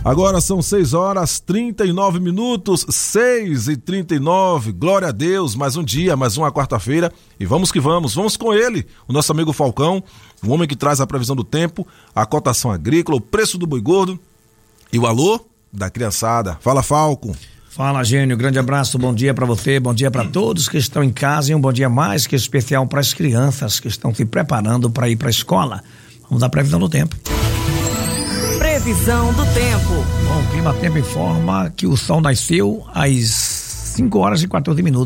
Agora são 6h39, 6h39, glória a Deus, mais um dia, mais uma quarta-feira, e vamos que vamos com ele, o nosso amigo Falcão, o homem que traz a previsão do tempo, a cotação agrícola, o preço do boi gordo e o alô da criançada. Fala, Falco. Fala, Gênio, grande abraço, bom dia para você, bom dia para todos que estão em casa e um bom dia mais que especial para as crianças que estão se preparando para ir para a escola. Vamos dar previsão do tempo. Previsão do tempo. Bom, o Clima Tempo informa que o sol nasceu às 5h14.